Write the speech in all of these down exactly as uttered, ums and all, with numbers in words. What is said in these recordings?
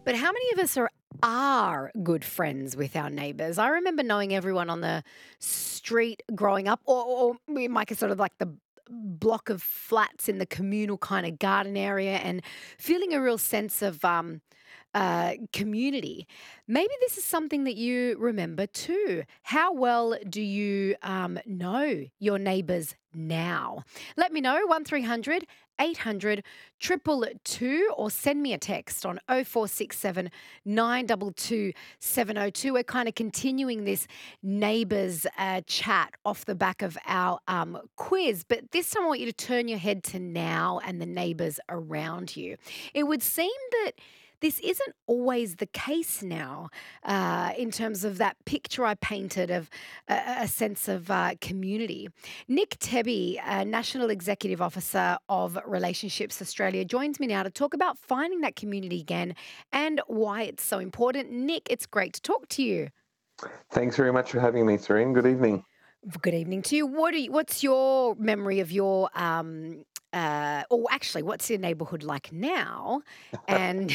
But how many of us are are good friends with our neighbours? I remember knowing everyone on the street growing up, or, or we might sort of like the block of flats in the communal kind of garden area, and feeling a real sense of um, uh, community. Maybe this is something that you remember too. How well do you um, know your neighbours now? Let me know, one three hundred eight hundred two two, or send me a text on oh four six seven nine two two seven oh two. We're kind of continuing this neighbours uh, chat off the back of our um, quiz, but this time I want you to turn your head to now and the neighbours around you. It would seem that this isn't always the case now, uh, in terms of that picture I painted of a, a sense of uh, community. Nick Tebby, uh, National Executive Officer of Relationships Australia, joins me now to talk about finding that community again and why it's so important. Nick, it's great to talk to you. Thanks very much for having me, Serene. Good evening. Good evening to you. What are you, what's your memory of your um uh or actually what's your neighborhood like now, and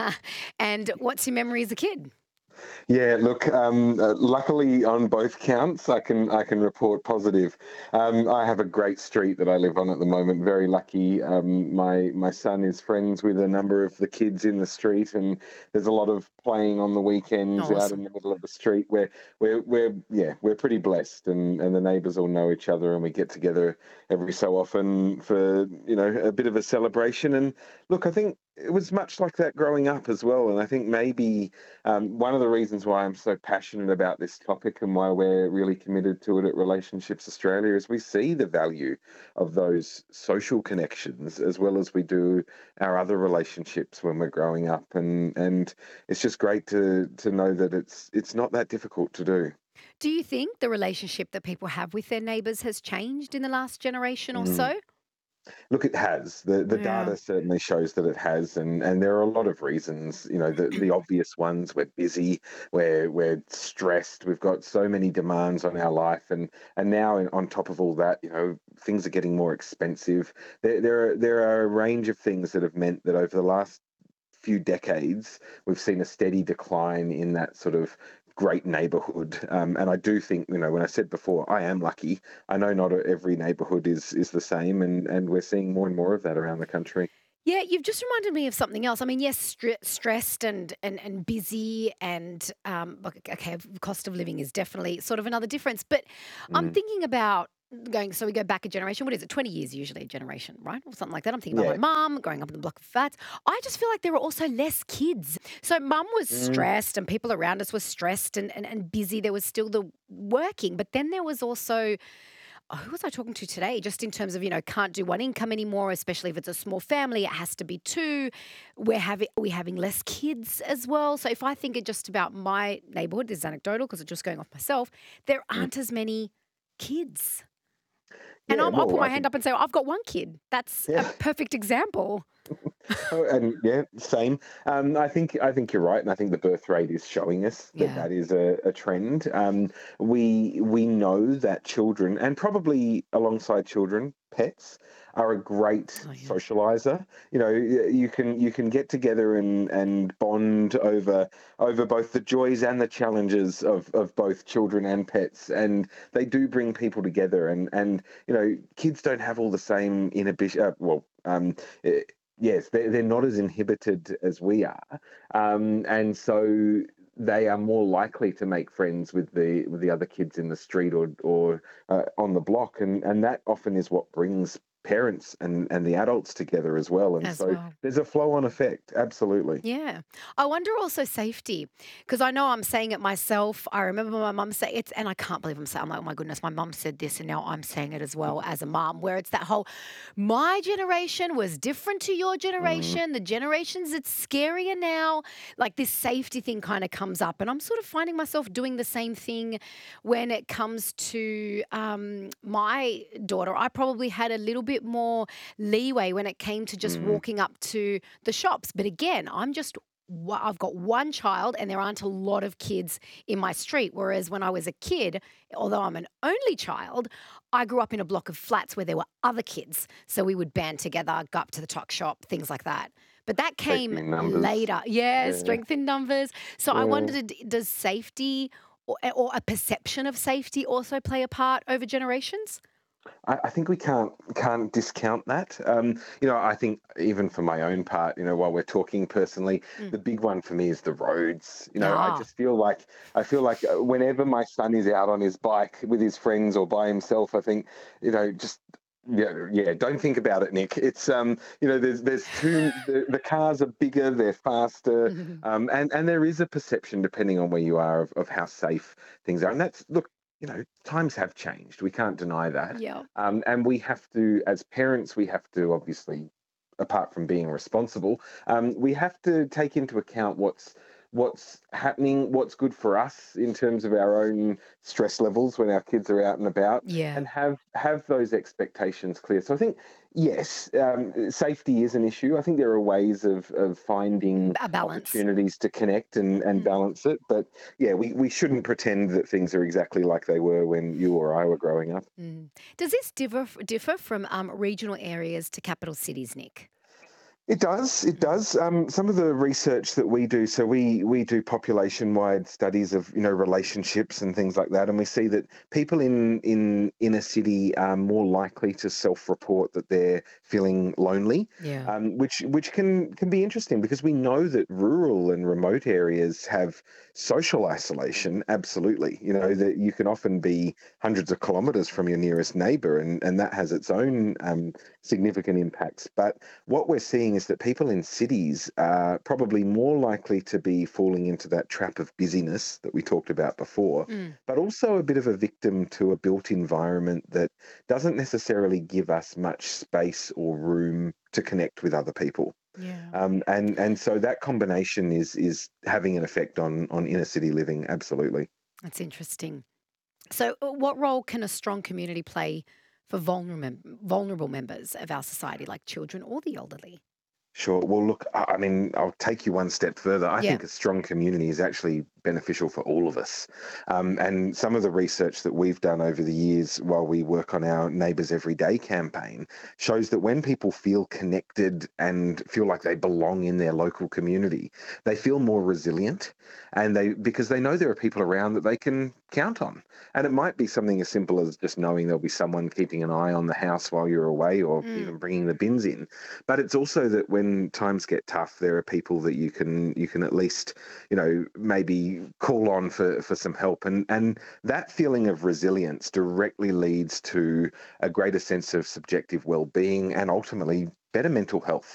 and what's your memory as a kid? Yeah, look, um, uh, luckily on both counts, I can I can report positive. Um, I have a great street that I live on at the moment. Very lucky. Um, my my son is friends with a number of the kids in the street, and there's a lot of playing on the weekends out in Awesome. the middle of the street. Where we're we're yeah we're pretty blessed, and and the neighbours all know each other, and we get together every so often for you know a bit of a celebration. And look, I think it was much like that growing up as well, and I think maybe. Um, one of the reasons why I'm so passionate about this topic and why we're really committed to it at Relationships Australia is we see the value of those social connections as well as we do our other relationships when we're growing up, and and it's just great to to know that it's it's not that difficult to do. Do you think the relationship that people have with their neighbours has changed in the last generation or so? Look, it has. The the Yeah. data certainly shows that it has, and and there are a lot of reasons. You know, the the obvious ones: we're busy, we're we're stressed, we've got so many demands on our life, and and now in, on top of all that, you know, things are getting more expensive. There there are there are a range of things that have meant that over the last few decades, we've seen a steady decline in that sort of great neighborhood. Um, and I do think, you know, when I said before, I am lucky. I know not every neighborhood is is the same, and and we're seeing more and more of that around the country. Yeah, you've just reminded me of something else. I mean, yes, stre- stressed and and and busy, and um, look, okay, cost of living is definitely sort of another difference. But I'm Mm. thinking about going. So we go back a generation. What is it? Twenty years usually a generation, right, or something like that. I'm thinking about my Yeah. mum growing up in the block of flats. I just feel like there were also less kids. So mum was Mm. stressed, and people around us were stressed and and, and busy. There was still the working, but then there was also, oh, who was I talking to today? Just in terms of, you know, can't do one income anymore, especially if it's a small family. It has to be two. We're having we're having less kids as well. So if I think it just about my neighborhood, this is anecdotal because it's just going off myself, there Mm. aren't as many kids. And Yeah. I'll, I'll put Well, my I hand think up and say, I've got one kid. That's a yeah. perfect example. Oh, and yeah, same. Um, I think I think you're right, and I think the birth rate is showing us that Yeah. that is a, a trend. Um, we we know that children, and probably alongside children, pets are a great Oh, yeah. socializer. You know, y- you can you can get together and and bond over over both the joys and the challenges of of both children and pets, and they do bring people together. And and you know, kids don't have all the same inhibition. Uh, well. Um, Yes, they're, they're not as inhibited as we are, um, and so they are more likely to make friends with the with the other kids in the street or or uh, on the block, and and that often is what brings parents and and the adults together as well. And As so well. there's a flow on effect. Absolutely. Yeah. I wonder also safety, because I know I'm saying it myself. I remember my mum saying it, and I can't believe I'm saying, I'm like, oh my goodness, my mum said this, and now I'm saying it as well as a mum, where it's that whole, my generation was different to your Mm, generation. The generations, it's scarier now. Like this safety thing kind of comes up, and I'm sort of finding myself doing the same thing when it comes to um, my daughter. I probably had a little bit more leeway when it came to just mm, walking up to the shops. But again, I'm just wa- I've got one child and there aren't a lot of kids in my street. Whereas when I was a kid, although I'm an only child, I grew up in a block of flats where there were other kids. So we would band together, go up to the tuck shop, things like that. But that Safety came in numbers. later. Yeah, Yeah, strength in numbers. So I yeah. wondered, d- does safety or, or a perception of safety also play a part over generations? I, I think we can't can't discount that. Um, you know, I think even for my own part, you know, while we're talking personally, Mm. the big one for me is the roads. You know, I Yeah. just feel like I feel like uh, whenever my son is out on his bike with his friends or by himself, I think, you know, just yeah, yeah. Don't think about it, Nick. It's um, you know, there's there's two. The, the cars are bigger, they're faster, um, and and there is a perception depending on where you are of, of how safe things are. And that's look, you know, times have changed. We can't deny that. Yeah. Um, and we have to, as parents, we have to obviously, apart from being responsible, um, we have to take into account what's what's happening, what's good for us in terms of our own stress levels when our kids are out and about, Yeah. and have have those expectations clear. So I think yes, um, safety is an issue. I think there are ways of of finding A balance. opportunities to connect and and Mm. balance it, but yeah, we, we shouldn't pretend that things are exactly like they were when you or I were growing up. Mm. Does this differ f- differ from um, regional areas to capital cities, Nick? It does. It Mm. does. Um, some of the research that we do, so we we do population-wide studies of you know relationships and things like that, and we see that people in in inner city are more likely to self-report that they're feeling lonely, Yeah. um, which which can can be interesting because we know that rural and remote areas have social isolation. Absolutely, you know that you can often be hundreds of kilometres from your nearest neighbour, and and that has its own um, significant impacts, but what we're seeing is that people in cities are probably more likely to be falling into that trap of busyness that we talked about before, Mm. but also a bit of a victim to a built environment that doesn't necessarily give us much space or room to connect with other people. Yeah. Um, and and so that combination is is having an effect on on inner city living. Absolutely. That's interesting. So, uh, what role can a strong community play for vulnerable vulnerable members of our society, like children or the elderly? Sure. Well, look, I I mean, I'll take you one step further. I Yeah. think a strong community is actually beneficial for all of us. Um, and some of the research that we've done over the years while we work on our Neighbours Every Day campaign shows that when people feel connected and feel like they belong in their local community, they feel more resilient and they because they know there are people around that they can count on. And it might be something as simple as just knowing there'll be someone keeping an eye on the house while you're away or Mm. even bringing the bins in, but it's also that when times get tough, there are people that you can you can at least you know maybe call on for for some help, and and that feeling of resilience directly leads to a greater sense of subjective well-being and ultimately better mental health.